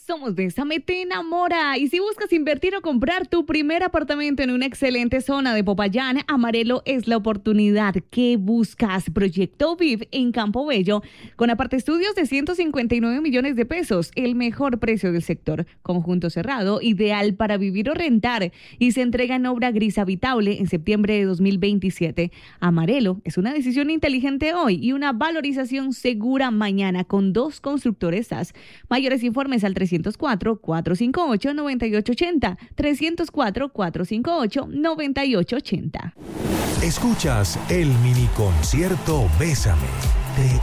Somos Bésame te enamora. Y si buscas invertir o comprar tu primer apartamento en una excelente zona de Popayán, Amarelo es la oportunidad que buscas. Proyecto VIP en Campo Bello, con aparte estudios de 159 millones de pesos, el mejor precio del sector. Conjunto cerrado, ideal para vivir o rentar. Y se entrega en obra gris habitable en septiembre de 2027. Amarelo es una decisión inteligente hoy y una valorización segura mañana con 2 constructores SAS. Mayores informes al 304-458-9880. 304-458-9880. Escuchas el mini concierto Bésame.